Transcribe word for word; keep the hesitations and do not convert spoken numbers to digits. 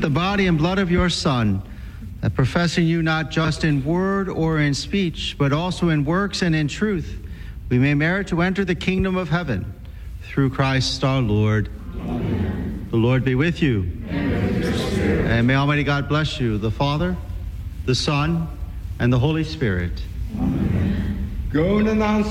the body and blood of your Son, that professing you not just in word or in speech, but also in works and in truth, we may merit to enter the kingdom of heaven. Through Christ our Lord. Amen. The Lord be with you. And with your spirit. And may Almighty God bless you, the Father, the Son, and the Holy Spirit. Amen. Go and announce